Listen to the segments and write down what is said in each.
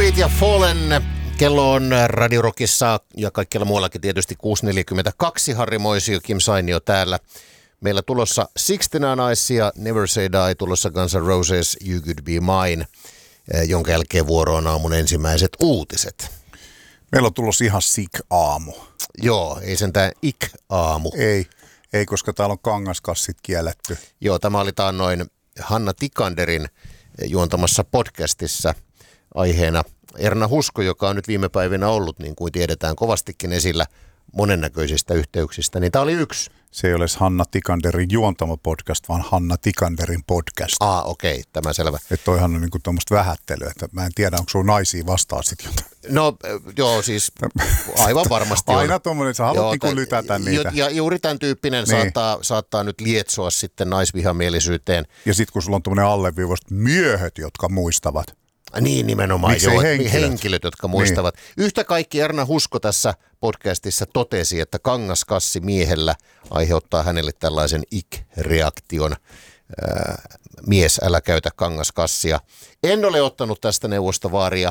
Street ja Fallen. Kello on Radio Rockissa ja kaikkialla muuallakin tietysti 6.42. Harri Moisio, Kim Sainio täällä. Meillä tulossa 69 Eyes ja Never Say Die, tulossa Guns N' Roses, You Could Be Mine, jonka jälkeen vuoroon aamun ensimmäiset uutiset. Meillä on tulossa ihan sick-aamu. Joo, ei sentään ik-aamu. Ei, koska täällä on kangaskassit kielletty. Joo, tämä oli taannoin Hanna Tikanderin juontamassa podcastissa aiheena Erna Husko, joka on nyt viime päivinä ollut, niin kuin tiedetään, kovastikin esillä monennäköisistä yhteyksistä, niin tämä oli yksi. Se ei ole Hanna Tikanderin juontama podcast, vaan Hanna Tikanderin podcast. Okei, tämä selvä. Että toihan on niinku tuommoista vähättelyä, että mä en tiedä, onko sulla naisia vastaan sitten jotain. No joo, siis aivan varmasti on. Aina tuommoinen, sä haluat niinku lytätä niitä. Ja juuri tämän tyyppinen niin saattaa nyt lietsoa sitten naisvihamielisyyteen. Ja sitten kun sulla on tuommoinen alleviivasta miehet, jotka muistavat. Niin nimenomaan, henkilöt, jotka muistavat. Niin. Yhtä kaikki Erna Husko tässä podcastissa totesi, että kangaskassi miehellä aiheuttaa hänelle tällaisen ik-reaktion. Mies, älä käytä kangaskassia. En ole ottanut tästä neuvosta vaaria.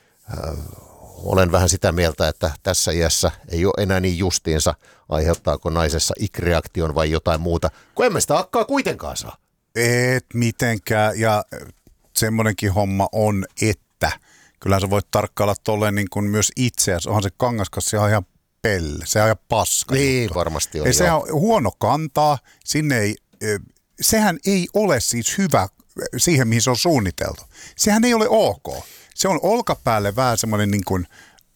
Olen vähän sitä mieltä, että tässä iässä ei ole enää niin justiinsa, aiheuttaako naisessa ik-reaktion vai jotain muuta, kun emme sitä akkaa kuitenkaan saa. Et mitenkään, ja semmoinenkin homma on, että kyllähän sä voit tarkkailla tolleen niin kuin myös itseäsi. Onhan se kangaskassi ihan pelle, se on ihan paska. Niin, juttu. varmasti on. Ja sehän on huono kantaa, sinne ei, sehän ei ole siis hyvä siihen, mihin se on suunniteltu. Sehän ei ole ok. Se on olkapäälle vähän semmoinen niin kuin,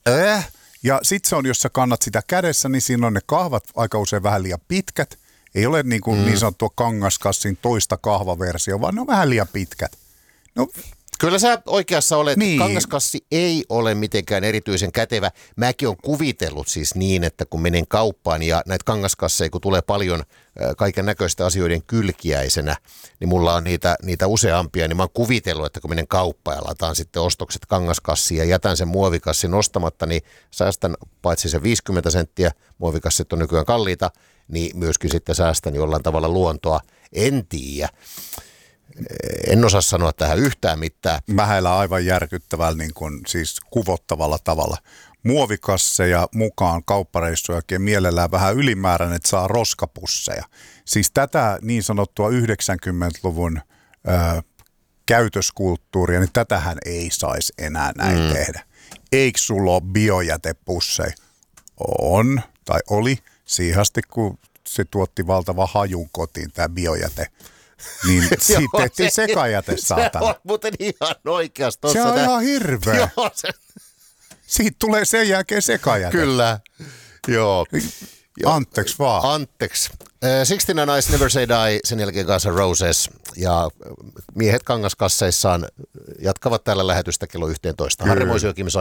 ja sit se on, jos sä kannat sitä kädessä, niin siinä on ne kahvat aika usein vähän liian pitkät. Ei ole niin kuin niin sanottua kangaskassin toista kahvaversio, vaan ne on vähän liian pitkät. No, kyllä sä oikeassa olet. Niin. Kangaskassi ei ole mitenkään erityisen kätevä. Mäkin olen kuvitellut siis niin, että kun menen kauppaan ja näitä kangaskasseja, kun tulee paljon kaiken näköistä asioiden kylkiäisenä, niin mulla on niitä useampia, niin mä oon kuvitellut, että kun menen kauppaan ja lataan sitten ostokset kangaskassiin ja jätän sen muovikassin ostamatta, niin säästän paitsi sen 50 senttiä, muovikassit on nykyään kalliita, niin myöskin sitten säästän jollain tavalla luontoa. En tiedä. En osaa sanoa tähän yhtään mitään. Mä elän aivan järkyttävällä, niin kuin, siis kuvottavalla tavalla. Muovikasseja mukaan kauppareissujakin mielellään vähän ylimääräinen, että saa roskapusseja. Siis tätä niin sanottua 90-luvun käytöskulttuuria, niin tätähän ei saisi enää näin tehdä. Eikö sulla ole biojätepusseja? On, tai oli, siihen asti kun se tuotti valtava hajun kotiin, tämä biojäte. Niin siitä tehtiin sekajäte, saatana. Se on muuten ihan oikeasti. Se on ihan hirveä. Joo, siitä tulee sen jälkeen sekajäte. Kyllä, joo. Anteeksi vaan. Anteeksi. 69 Eyes, Never Say Die, sen jälkeen Guns N' Roses ja miehet kangaskasseissaan jatkavat täällä lähetystä kello 11. Harri Moisio, Kim